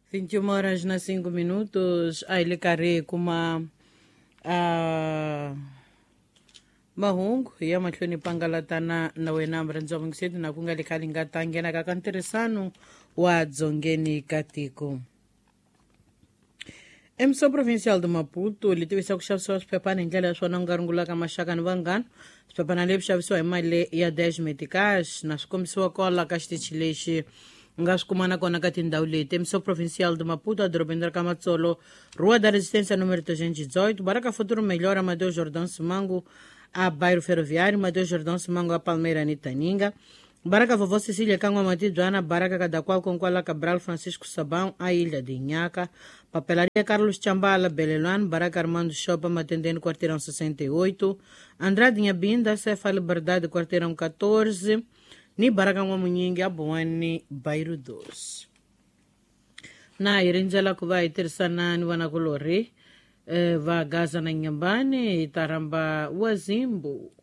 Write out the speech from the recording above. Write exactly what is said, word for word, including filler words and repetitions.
vinte e uma horas na cinco minutos, a ele carrei com uma a mahungu ya mahlweni pangalatana na wenambra nzomngisitu na kungali kalingatangena kakanteresano wa dzongeni katiko. Emissão Provincial de Maputo litivisa kuxavisiwa swiphephana hi ndlela ya swona ngarungulaka maxaka ni vanghana. Swiphephana leswi xavisiwa hi mali ya dez meticais na swi kombisiwa kola ka xitichi lexi nga swi kumana kona ka tindhawu leti. Emissão Provincial de Maputo adorobeni ra Kamatsolo, Rua da Resistência número trezentos e dezoito, Baraka Futuro Melhor, Amadeu Jordão Simango, a Bairro Ferroviário, Amadeu Jordão Simango, a Palmeira Nitaninga, Baraka Vovó Cecília Cangwa Matidwana, Baraka Cadaqual Concoala Cabral Francisco Sabão, a Ilha de Inhaca, Papelaria Carlos Chambala, Beleluan, Baraka Armando Chopa, Matendendo Quarteirão sessenta e oito, Andrade Inhabinda, Cefa Liberdade, Quarteirão catorze, ni Baraka Mwamunyingi, Abuani, Bairro dois. Na irinjala kuva itirsana ni wanakulori, eh, va Gaza na Nyambani, Taramba Wazimbu,